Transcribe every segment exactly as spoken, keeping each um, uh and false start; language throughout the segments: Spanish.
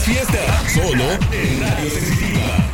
fiesta, solo en Radio Sensitiva.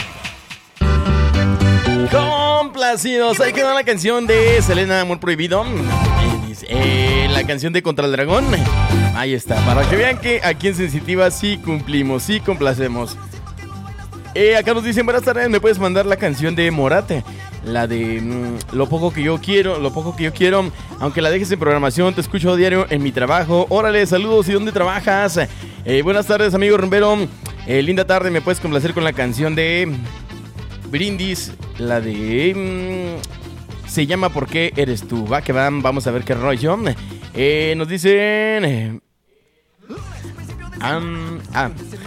Complacidos, ahí quedó la canción de Selena, Amor Prohibido. Eh, la canción de Contra el Dragón. Ahí está, para que vean que aquí en Sensitiva sí cumplimos, sí complacemos. Eh, acá nos dicen, buenas tardes, ¿me puedes mandar la canción de Morate? La de mmm, Lo poco que yo quiero, lo poco que yo quiero. Aunque la dejes en programación, te escucho diario en mi trabajo. Órale, saludos, ¿y dónde trabajas? Eh, buenas tardes, amigo rumbero. eh, Linda tarde, ¿me puedes complacer con la canción de Brindis? La de... Mmm, se llama ¿Por qué eres tú? Va que van, vamos a ver qué rollo. eh, Nos dicen... Eh, um, ah...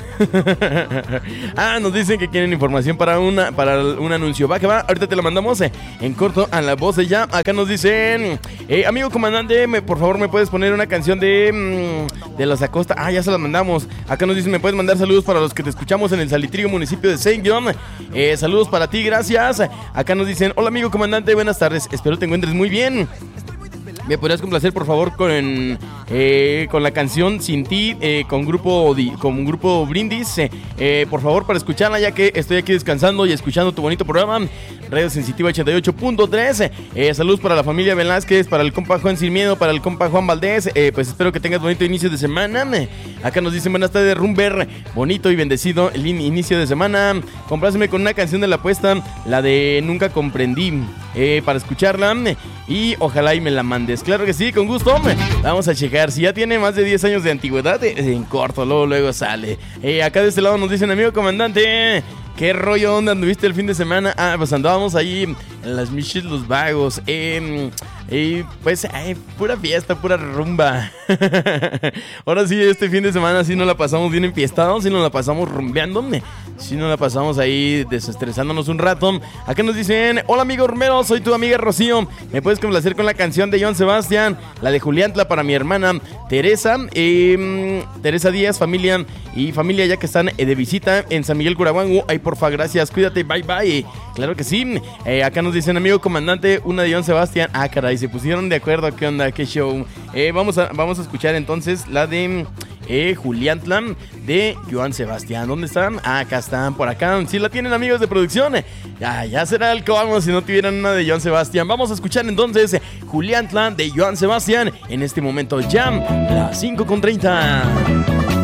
ah, nos dicen que quieren información para una para un anuncio. Va que va, ahorita te la mandamos eh, en corto a la voz de ya. Acá nos dicen, eh, amigo comandante, me, por favor me puedes poner una canción de mmm, de los Acosta. Ah, ya se la mandamos. Acá nos dicen, me puedes mandar saludos para los que te escuchamos en el Salitrío, municipio de Saint John. eh, Saludos para ti, gracias. Acá nos dicen, hola amigo comandante, buenas tardes, espero te encuentres muy bien. ¿Me podrías complacer por favor con, eh, con la canción Sin Ti, eh, con grupo con grupo Brindis? Eh, eh, por favor, para escucharla, ya que estoy aquí descansando y escuchando tu bonito programa, Radio Sensitiva ochenta y ocho punto tres. Eh, saludos para la familia Velázquez, para el compa Juan Sin Miedo, para el compa Juan Valdés. Eh, pues espero que tengas bonito inicio de semana. Acá nos dicen, buenas tardes, Rumber. Bonito y bendecido el in- inicio de semana. Compláceme con una canción de la apuesta, la de Nunca Comprendí, eh, para escucharla. Y ojalá y me la mandes. Claro que sí, con gusto. Vamos a checar. Si ya tiene más de diez años de antigüedad, en corto, luego, luego sale. Eh, acá de este lado nos dicen, amigo comandante, ¿qué rollo? ¿Dónde anduviste el fin de semana? Ah, pues andábamos ahí en las Michis Los Vagos. Eh, eh, pues, eh, pura fiesta, pura rumba. Ahora sí, este fin de semana sí nos la pasamos bien enfiestados, sí nos la pasamos rumbeando, sí nos la pasamos ahí desestresándonos un rato. Acá nos dicen, hola amigo rumero, soy tu amiga Rocío. ¿Me puedes complacer con la canción de Joan Sebastián? La de Juliantla para mi hermana Teresa. Eh, Teresa Díaz, familia y familia ya que están eh, de visita en San Miguel Curahuango. Ay, porfa, gracias, cuídate, bye bye. Claro que sí. Eh, acá nos dicen, amigo comandante, una de Joan Sebastián. Ah, caray, se pusieron de acuerdo. ¿Qué onda? ¿Qué show? Eh, vamos a, vamos a escuchar entonces la de eh, Juliantla de Joan Sebastián. ¿Dónde están? Ah, acá están, por acá. Sí la tienen, amigos de producción. Ya, ya será el colmo si no tuvieran una de Joan Sebastián. Vamos a escuchar entonces Juliantla de Joan Sebastián. En este momento ya, las cinco con treinta.